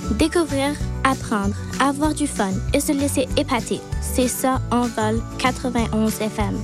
Découvrir, apprendre, avoir du fun et se laisser épater. C'est ça, Envol 91 FM.